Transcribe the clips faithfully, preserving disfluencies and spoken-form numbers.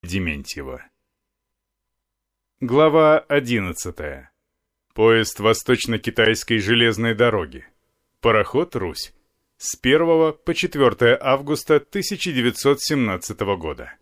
Дементьева. Глава одиннадцатая. Поезд Восточно-Китайской железной дороги. Пароход «Русь». С первого по четвёртое августа тысяча девятьсот семнадцатого года.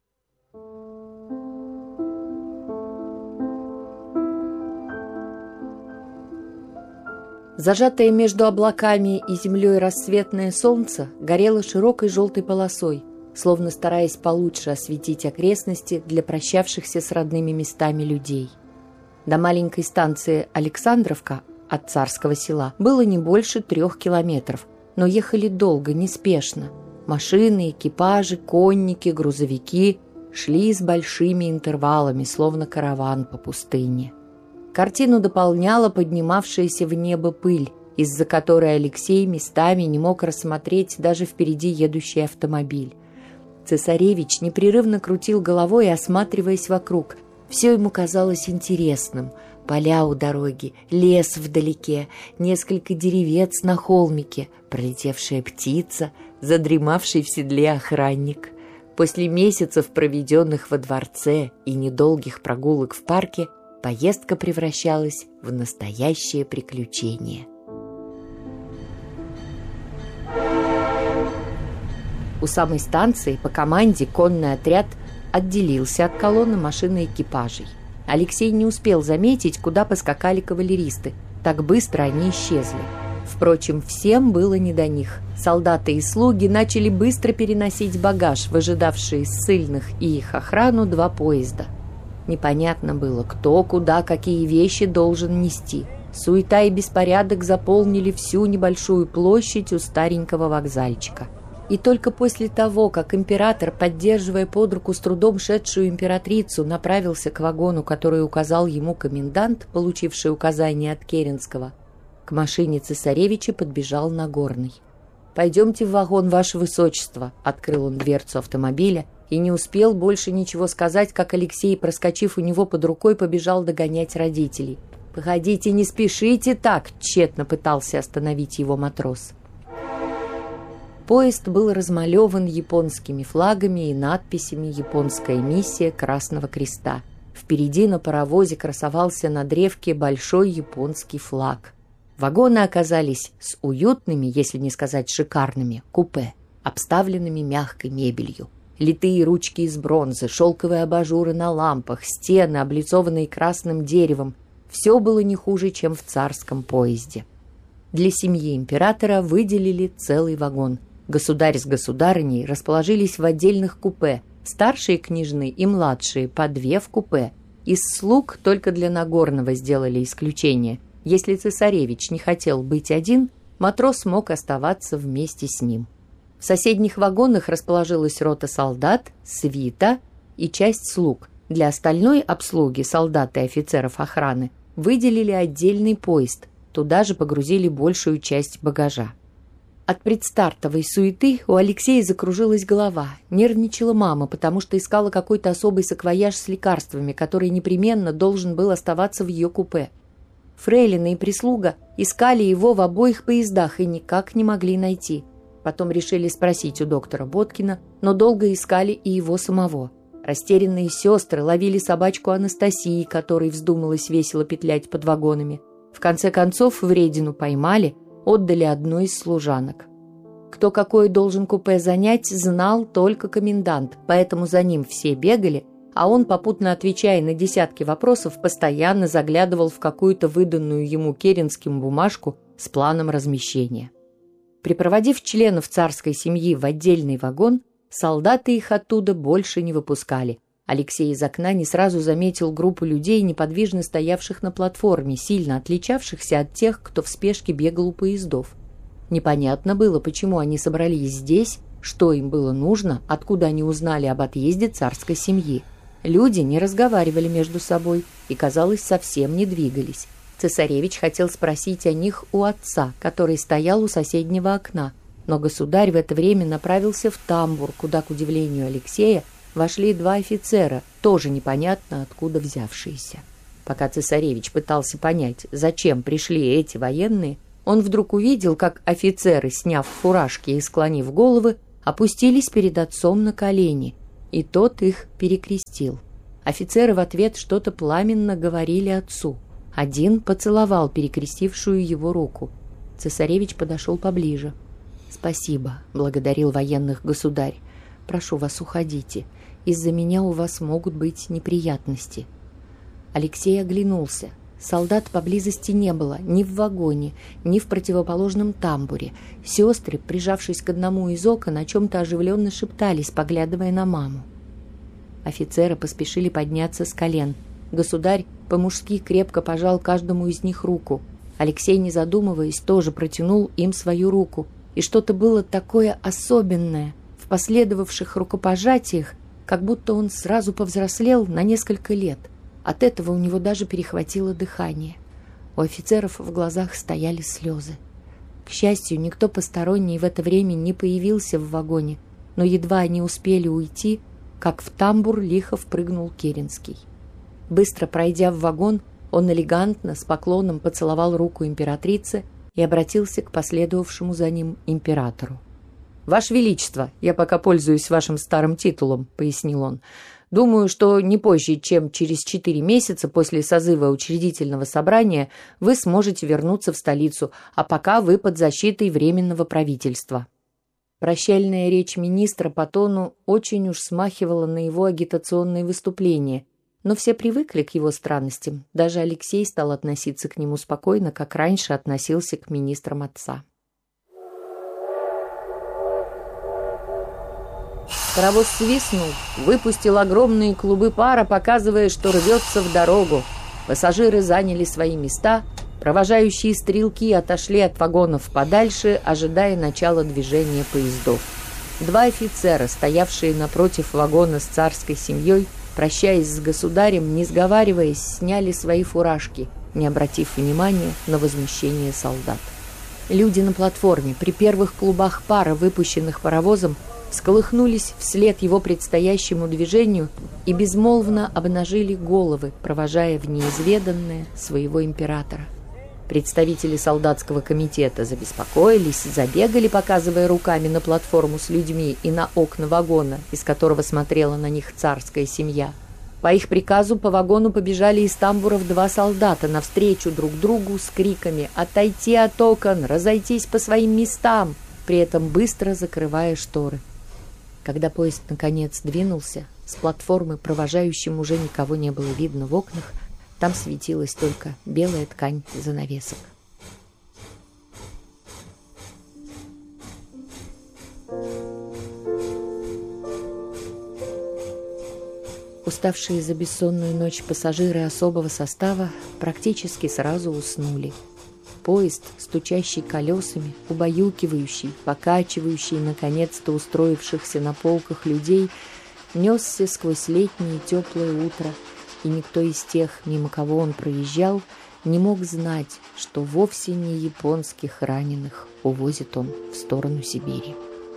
Зажатое между облаками и землей рассветное солнце горело широкой желтой полосой, словно стараясь получше осветить окрестности для прощавшихся с родными местами людей. До маленькой станции Александровка от Царского села было не больше трех километров, но ехали долго, неспешно. Машины, экипажи, конники, грузовики шли с большими интервалами, словно караван по пустыне. Картину дополняла поднимавшаяся в небо пыль, из-за которой Алексей местами не мог рассмотреть даже впереди едущий автомобиль. Цесаревич непрерывно крутил головой, осматриваясь вокруг. Все ему казалось интересным. Поля у дороги, лес вдалеке, несколько деревец на холмике, пролетевшая птица, задремавший в седле охранник. После месяцев, проведенных во дворце и недолгих прогулок в парке, поездка превращалась в настоящее приключение. У самой станции по команде конный отряд отделился от колонны машин и экипажей. Алексей не успел заметить, куда поскакали кавалеристы. Так быстро они исчезли. Впрочем, всем было не до них. Солдаты и слуги начали быстро переносить багаж, выжидавшие ссыльных и их охрану два поезда. Непонятно было, кто, куда, какие вещи должен нести. Суета и беспорядок заполнили всю небольшую площадь у старенького вокзальчика. И только после того, как император, поддерживая под руку с трудом шедшую императрицу, направился к вагону, который указал ему комендант, получивший указание от Керенского, к машине цесаревича подбежал Нагорный. «Пойдемте в вагон, ваше высочество», — открыл он дверцу автомобиля, и не успел больше ничего сказать, как Алексей, проскочив у него под рукой, побежал догонять родителей. «Погодите, не спешите так!» — тщетно пытался остановить его матрос. Поезд был размалеван японскими флагами и надписями «Японская миссия Красного Креста». Впереди на паровозе красовался на древке большой японский флаг. Вагоны оказались с уютными, если не сказать шикарными, купе, обставленными мягкой мебелью. Литые ручки из бронзы, шелковые абажуры на лампах, стены, облицованные красным деревом. Все было не хуже, чем в царском поезде. Для семьи императора выделили целый вагон. Государь с государыней расположились в отдельных купе, старшие княжны и младшие по две в купе. Из слуг только для Нагорного сделали исключение. Если цесаревич не хотел быть один, матрос мог оставаться вместе с ним. В соседних вагонах расположилась рота солдат, свита и часть слуг. Для остальной обслуги солдат и офицеров охраны выделили отдельный поезд. Туда же погрузили большую часть багажа. От предстартовой суеты у Алексея закружилась голова. Нервничала мама, потому что искала какой-то особый саквояж с лекарствами, который непременно должен был оставаться в ее купе. Фрейлина и прислуга искали его в обоих поездах и никак не могли найти. Потом решили спросить у доктора Боткина, но долго искали и его самого. Растерянные сестры ловили собачку Анастасии, которой вздумалось весело петлять под вагонами. В конце концов вредину поймали, отдали одной из служанок. Кто какое должен купе занять, знал только комендант, поэтому за ним все бегали, а он, попутно отвечая на десятки вопросов, постоянно заглядывал в какую-то выданную ему Керенским бумажку с планом размещения. Припроводив членов царской семьи в отдельный вагон, солдаты их оттуда больше не выпускали. Алексей из окна не сразу заметил группу людей, неподвижно стоявших на платформе, сильно отличавшихся от тех, кто в спешке бегал у поездов. Непонятно было, почему они собрались здесь, что им было нужно, откуда они узнали об отъезде царской семьи. Люди не разговаривали между собой и, казалось, совсем не двигались. Цесаревич хотел спросить о них у отца, который стоял у соседнего окна, но государь в это время направился в тамбур, куда, к удивлению Алексея, вошли два офицера, тоже непонятно откуда взявшиеся. Пока цесаревич пытался понять, зачем пришли эти военные, он вдруг увидел, как офицеры, сняв фуражки и склонив головы, опустились перед отцом на колени. и тот их перекрестил. Офицеры в ответ что-то пламенно говорили отцу. Один поцеловал перекрестившую его руку. Цесаревич подошел поближе. «Спасибо», — благодарил военных государь. «Прошу вас, уходите. Из-за меня у вас могут быть неприятности». Алексей оглянулся. Солдат поблизости не было, ни в вагоне, ни в противоположном тамбуре. Сестры, прижавшись к одному из окон, о чем-то оживленно шептались, поглядывая на маму. Офицеры поспешили подняться с колен. Государь по-мужски крепко пожал каждому из них руку. Алексей, не задумываясь, тоже протянул им свою руку. И что-то было такое особенное в последовавших рукопожатиях, как будто он сразу повзрослел на несколько лет. От этого у него даже перехватило дыхание. У офицеров в глазах стояли слезы. К счастью, никто посторонний в это время не появился в вагоне, но едва они успели уйти, как в тамбур лихо впрыгнул Керенский. Быстро пройдя в вагон, он элегантно, с поклоном поцеловал руку императрицы и обратился к последовавшему за ним императору. «Ваше Величество, я пока пользуюсь вашим старым титулом», — пояснил он. «Думаю, что не позже, чем через четыре месяца после созыва учредительного собрания вы сможете вернуться в столицу, а пока вы под защитой Временного правительства». Прощальная речь министра по тону очень уж смахивала на его агитационные выступления, но все привыкли к его странностям. Даже Алексей стал относиться к нему спокойно, как раньше относился к министрам отца. Паровоз свистнул, выпустил огромные клубы пара, показывая, что рвется в дорогу. Пассажиры заняли свои места, провожающие стрелки отошли от вагонов подальше, ожидая начала движения поездов. Два офицера, стоявшие напротив вагона с царской семьей, прощаясь с государем, не сговариваясь, сняли свои фуражки, не обратив внимания на возмущение солдат. Люди на платформе при первых клубах пара, выпущенных паровозом, всколыхнулись вслед его предстоящему движению и безмолвно обнажили головы, провожая в неизведанное своего императора. Представители солдатского комитета забеспокоились, забегали, показывая руками на платформу с людьми и на окна вагона, из которого смотрела на них царская семья. По их приказу по вагону побежали из тамбуров два солдата навстречу друг другу с криками «Отойти от окон! Разойтись по своим местам!», при этом быстро закрывая шторы. Когда поезд наконец двинулся, с платформы провожающим уже никого не было видно в окнах, там светилась только белая ткань занавесок. Уставшие за бессонную ночь пассажиры особого состава практически сразу уснули. Поезд, стучащий колесами, убаюкивающий, покачивающий наконец-то устроившихся на полках людей, несся сквозь летнее теплое утро, и никто из тех, мимо кого он проезжал, не мог знать, что вовсе не японских раненых увозит он в сторону Сибири.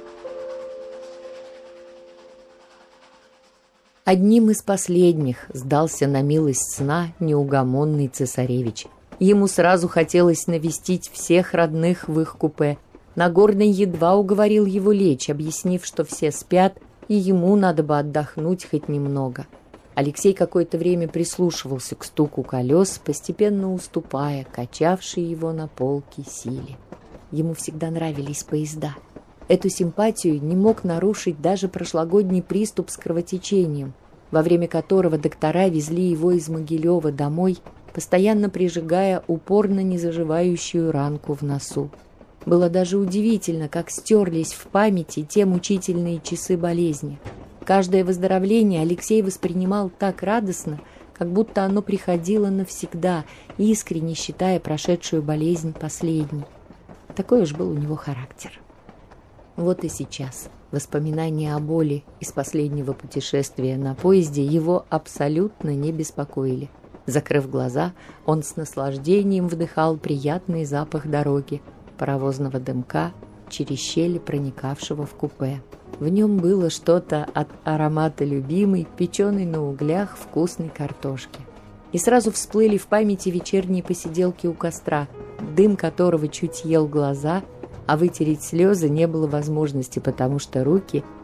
Одним из последних сдался на милость сна неугомонный цесаревич. Ему сразу хотелось навестить всех родных в их купе. Нагорный едва уговорил его лечь, объяснив, что все спят, и ему надо бы отдохнуть хоть немного. Алексей какое-то время прислушивался к стуку колес, постепенно уступая качавшей его на полке силе. Ему всегда нравились поезда. Эту симпатию не мог нарушить даже прошлогодний приступ с кровотечением, во время которого доктора везли его из Могилева домой, постоянно прижигая упорно незаживающую ранку в носу. Было даже удивительно, как стерлись в памяти те мучительные часы болезни. Каждое выздоровление Алексей воспринимал так радостно, как будто оно приходило навсегда, искренне считая прошедшую болезнь последней. Такой уж был у него характер. Вот и сейчас воспоминания о боли из последнего путешествия на поезде его абсолютно не беспокоили. Закрыв глаза, он с наслаждением вдыхал приятный запах дороги, паровозного дымка, через щели проникавшего в купе. В нем было что-то от аромата любимой, печеной на углях вкусной картошки. И сразу всплыли в памяти вечерние посиделки у костра, дым которого чуть ел глаза, а вытереть слезы не было возможности, потому что руки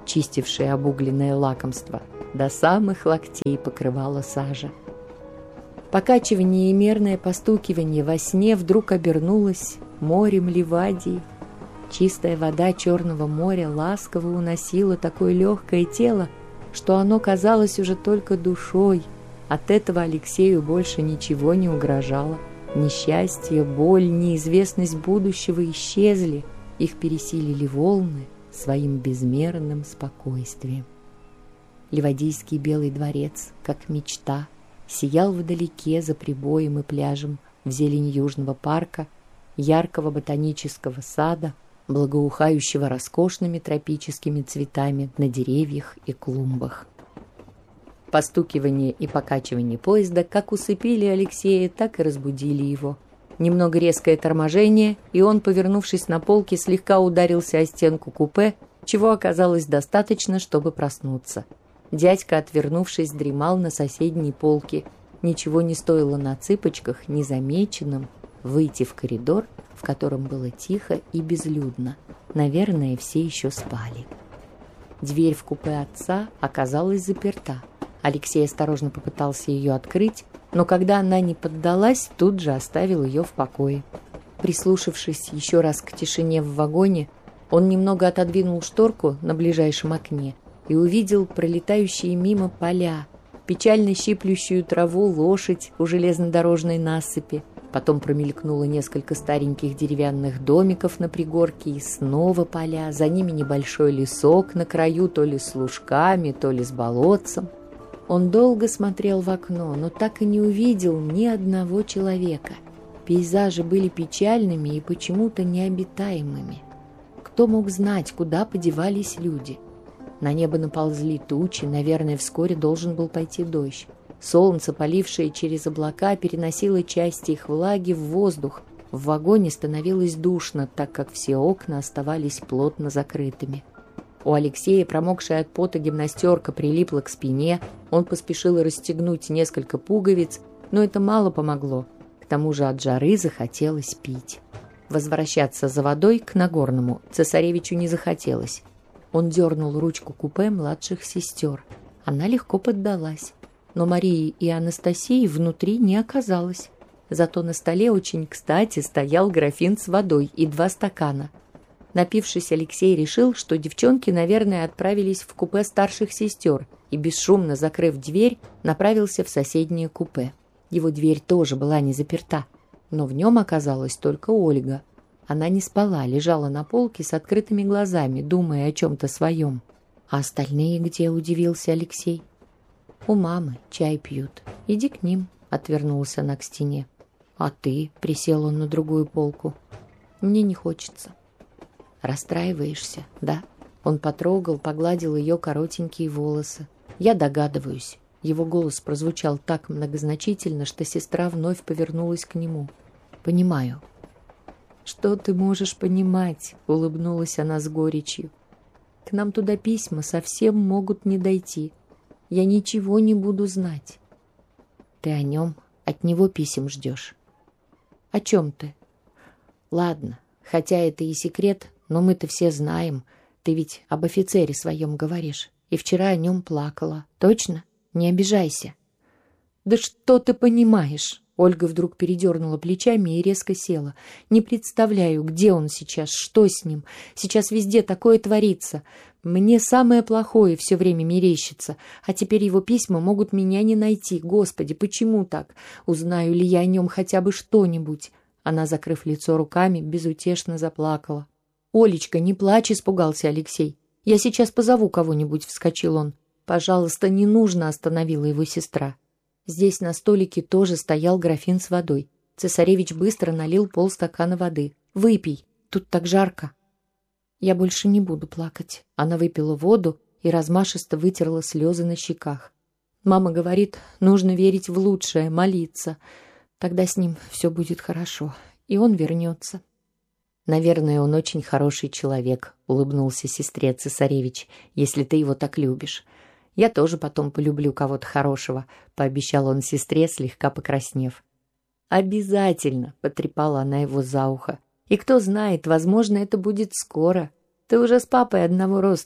чистившее обугленное лакомство. До самых локтей покрывала сажа. Покачивание и мерное постукивание во сне вдруг обернулось морем Ливадии. Чистая вода Черного моря ласково уносила такое легкое тело, что оно казалось уже только душой. От этого Алексею больше ничего не угрожало. Несчастье, боль, неизвестность будущего исчезли. Их пересилили волны своим безмерным спокойствием. Ливадийский Белый дворец, как мечта, сиял вдалеке за прибоем и пляжем в зелени Южного парка, яркого ботанического сада, благоухающего роскошными тропическими цветами на деревьях и клумбах. Постукивание и покачивание поезда как усыпили Алексея, так и разбудили его. Немного резкое торможение, и он, повернувшись на полке, слегка ударился о стенку купе, чего оказалось достаточно, чтобы проснуться. Дядька, отвернувшись, дремал на соседней полке. Ничего не стоило на цыпочках, незамеченным, выйти в коридор, в котором было тихо и безлюдно. Наверное, все еще спали. Дверь в купе отца оказалась заперта. Алексей осторожно попытался ее открыть, но когда она не поддалась, тут же оставил ее в покое. Прислушавшись еще раз к тишине в вагоне, он немного отодвинул шторку на ближайшем окне и увидел пролетающие мимо поля, печально щиплющую траву лошадь у железнодорожной насыпи. Потом промелькнуло несколько стареньких деревянных домиков на пригорке, и снова поля, за ними небольшой лесок на краю, то ли с лужками, то ли с болотцем. Он долго смотрел в окно, но так и не увидел ни одного человека. Пейзажи были печальными и почему-то необитаемыми. Кто мог знать, куда подевались люди? На небо наползли тучи, наверное, вскоре должен был пойти дождь. Солнце, полившее через облака, переносило части их влаги в воздух. В вагоне становилось душно, так как все окна оставались плотно закрытыми. У Алексея, промокшая от пота гимнастерка, прилипла к спине. Он поспешил расстегнуть несколько пуговиц, но это мало помогло. К тому же от жары захотелось пить. Возвращаться за водой к Нагорному цесаревичу не захотелось. Он дернул ручку купе младших сестер. Она легко поддалась. Но Марии и Анастасии внутри не оказалось. Зато на столе очень кстати стоял графин с водой и два стакана. Напившись, Алексей решил, что девчонки, наверное, отправились в купе старших сестер, и, бесшумно закрыв дверь, направился в соседнее купе. Его дверь тоже была не заперта, но в нем оказалась только Ольга. Она не спала, лежала на полке с открытыми глазами, думая о чем-то своем. «А остальные где?» – удивился Алексей. «У мамы чай пьют. Иди к ним», – отвернулась она к стене. «А ты?» – присел он на другую полку. «Мне не хочется». «Расстраиваешься, да?» Он потрогал, погладил ее коротенькие волосы. «Я догадываюсь». Его голос прозвучал так многозначительно, что сестра вновь повернулась к нему. «Понимаю». «Что ты можешь понимать?» — улыбнулась она с горечью. «К нам туда письма совсем могут не дойти. Я ничего не буду знать». «Ты о нем, от него писем ждешь». «О чем ты?» «Ладно, хотя это и секрет, но мы-то все знаем. Ты ведь об офицере своем говоришь. И вчера о нем плакала. Точно? Не обижайся». «Да что ты понимаешь?» Ольга вдруг передернула плечами и резко села. «Не представляю, где он сейчас, что с ним. Сейчас везде такое творится. Мне самое плохое все время мерещится. А теперь его письма могут меня не найти. Господи, почему так? Узнаю ли я о нем хотя бы что-нибудь?» Она, закрыв лицо руками, безутешно заплакала. «Олечка, не плачь», — испугался Алексей. «Я сейчас позову кого-нибудь», — вскочил он. «Пожалуйста, не нужно», — остановила его сестра. Здесь на столике тоже стоял графин с водой. Цесаревич быстро налил полстакана воды. «Выпей, тут так жарко». «Я больше не буду плакать». Она выпила воду и размашисто вытерла слезы на щеках. «Мама говорит, нужно верить в лучшее, молиться. Тогда с ним все будет хорошо, и он вернется». «Наверное, он очень хороший человек», — улыбнулся сестре цесаревич, «если ты его так любишь. Я тоже потом полюблю кого-то хорошего», — пообещал он сестре, слегка покраснев. «Обязательно», — потрепала она его за ухо. «И кто знает, возможно, это будет скоро. Ты уже с папой одного роста.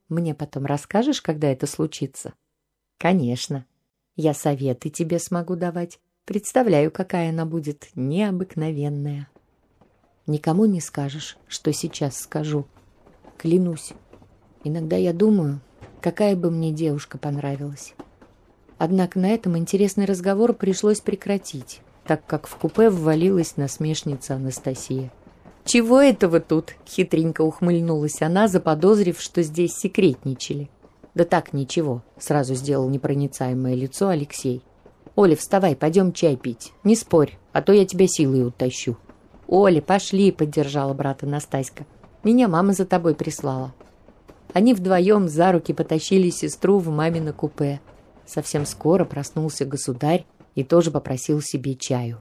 Мне потом расскажешь, когда это случится? Конечно. Я советы тебе смогу давать. Представляю, какая она будет необыкновенная. Никому не скажешь, что сейчас скажу. Клянусь. Иногда я думаю, какая бы мне девушка понравилась. Однако на этом интересный разговор пришлось прекратить, так как в купе ввалилась насмешница Анастасия. «Чего это вы тут?» — хитренько ухмыльнулась она, заподозрив, что здесь секретничали. «Да так, ничего», — сразу сделал непроницаемое лицо Алексей. «Оля, вставай, пойдем чай пить. Не спорь, а то я тебя силой утащу». «Оля, пошли», — поддержала брата Настаська. «Меня мама за тобой прислала». Они вдвоем за руки потащили сестру в мамино купе. Совсем скоро проснулся государь и тоже попросил себе чаю.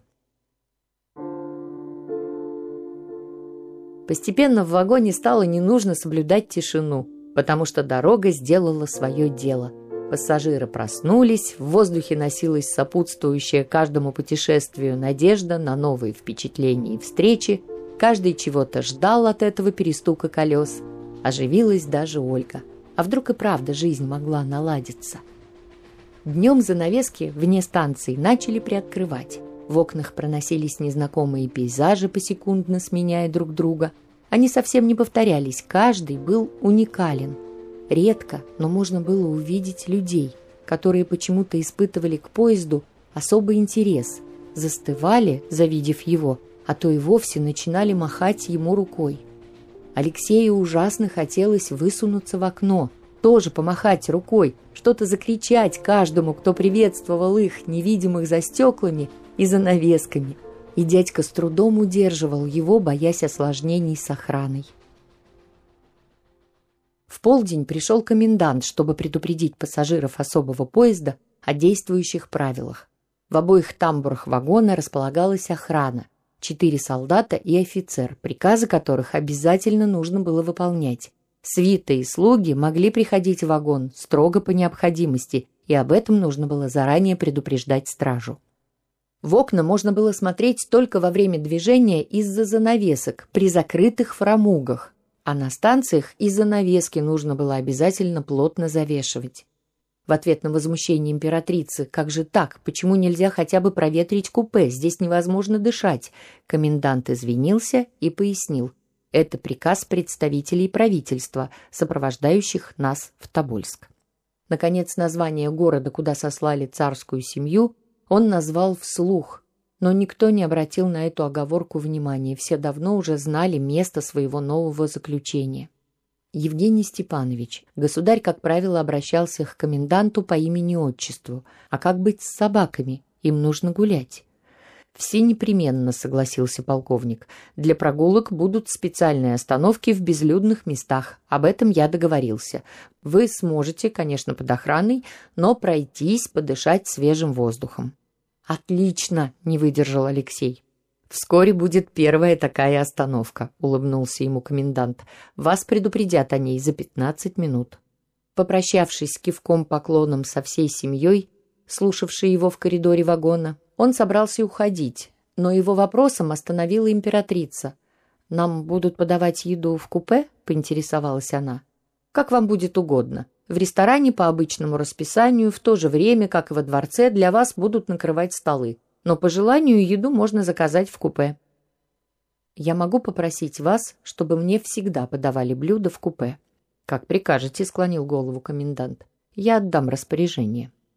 Постепенно в вагоне стало не нужно соблюдать тишину, потому что дорога сделала свое дело. Пассажиры проснулись, в воздухе носилась сопутствующая каждому путешествию надежда на новые впечатления и встречи, каждый чего-то ждал от этого перестука колес. Оживилась даже Ольга. А вдруг и правда жизнь могла наладиться? Днем занавески вне станции начали приоткрывать. В окнах проносились незнакомые пейзажи, посекундно сменяя друг друга. Они совсем не повторялись, каждый был уникален. Редко, но можно было увидеть людей, которые почему-то испытывали к поезду особый интерес, застывали, завидев его, а то и вовсе начинали махать ему рукой. Алексею ужасно хотелось высунуться в окно, тоже помахать рукой, что-то закричать каждому, кто приветствовал их, невидимых за стеклами и занавесками, и дядька с трудом удерживал его, боясь осложнений с охраной. В полдень пришел комендант, чтобы предупредить пассажиров особого поезда о действующих правилах. В обоих тамбурах вагона располагалась охрана, четыре солдата и офицер, приказы которых обязательно нужно было выполнять. Свита и слуги могли приходить в вагон строго по необходимости, и об этом нужно было заранее предупреждать стражу. В окна можно было смотреть только во время движения из-за занавесок при закрытых фрамугах, а на станциях и занавески нужно было обязательно плотно завешивать. В ответ на возмущение императрицы: «Как же так? Почему нельзя хотя бы проветрить купе? Здесь невозможно дышать», комендант извинился и пояснил: «Это приказ представителей правительства, сопровождающих нас в Тобольск». Наконец, название города, куда сослали царскую семью, он назвал вслух, но никто не обратил на эту оговорку внимания, все давно уже знали место своего нового заключения. Евгений Степанович, государь, как правило, обращался к коменданту по имени-отчеству. А как быть с собаками? Им нужно гулять. «Все непременно», — согласился полковник. «Для прогулок будут специальные остановки в безлюдных местах. Об этом я договорился. Вы сможете, конечно, под охраной, но пройтись, подышать свежим воздухом». «Отлично!» — не выдержал Алексей. «Вскоре будет первая такая остановка», — улыбнулся ему комендант. «Вас предупредят о ней за пятнадцать минут». Попрощавшись с кивком-поклоном со всей семьей, слушавшей его в коридоре вагона, он собрался уходить, но его вопросом остановила императрица. «Нам будут подавать еду в купе?» — поинтересовалась она. «Как вам будет угодно. В ресторане по обычному расписанию, в то же время, как и во дворце, для вас будут накрывать столы. Но по желанию еду можно заказать в купе». «Я могу попросить вас, чтобы мне всегда подавали блюда в купе?» «Как прикажете», — склонил голову комендант. «Я отдам распоряжение».